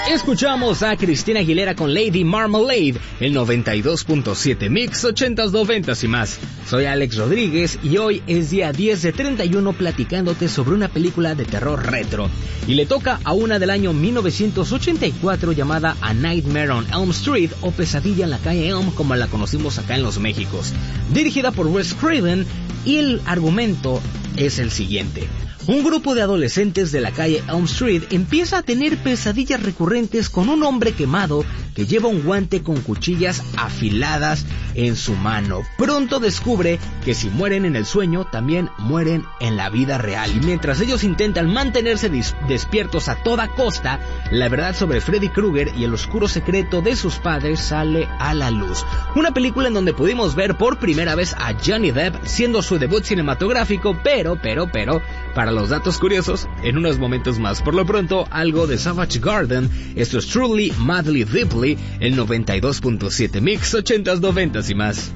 Escuchamos a Cristina Aguilera con Lady Marmalade, el 92.7 Mix 80s, 90s y más. Soy Alex Rodríguez y hoy es día 10 de 31 platicándote sobre una película de terror retro. Y le toca a una del año 1984 llamada A Nightmare on Elm Street o Pesadilla en la calle Elm como la conocimos acá en los Méxicos. Dirigida por Wes Craven y el argumento es el siguiente. Un grupo de adolescentes de la calle Elm Street empieza a tener pesadillas recurrentes con un hombre quemado que lleva un guante con cuchillas afiladas en su mano. Pronto descubre que si mueren en el sueño, también mueren en la vida real. Y mientras ellos intentan mantenerse despiertos a toda costa, la verdad sobre Freddy Krueger y el oscuro secreto de sus padres sale a la luz. Una película en donde pudimos ver por primera vez a Johnny Depp siendo su debut cinematográfico, pero, para los datos curiosos, en unos momentos más. Por lo pronto, algo de Savage Garden. Esto es Truly, Madly, Deeply, el 92.7 Mix 80s, 90s y más.